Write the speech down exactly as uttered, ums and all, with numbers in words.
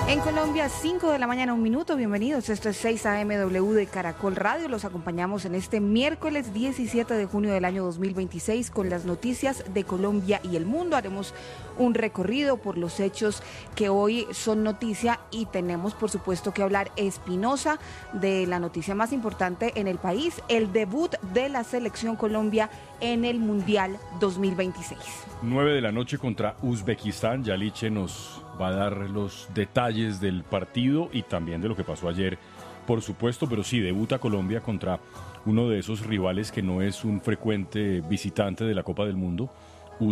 En Colombia, cinco de la mañana, un minuto. Bienvenidos. Esto es seis A M W de Caracol Radio. Los acompañamos en este miércoles diecisiete de junio del año dos mil veintiséis con las noticias de Colombia y el mundo. Haremos un recorrido por los hechos que hoy son noticia y tenemos, por supuesto, que hablar Espinosa de la noticia más importante en el país, el debut de la Selección Colombia en el Mundial dos mil veintiséis. nueve de la noche contra Uzbekistán. Yaliche nos va a dar los detalles del partido y también de lo que pasó ayer, por supuesto, pero sí, debuta Colombia contra uno de esos rivales que no es un frecuente visitante de la Copa del Mundo,